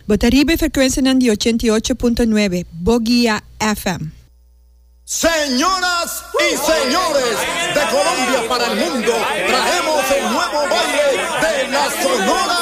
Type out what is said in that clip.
Botaribe frecuencia di 88.9, Bogia FM. Señoras y señores, de Colombia para el mundo, traemos el nuevo baile de la Sonora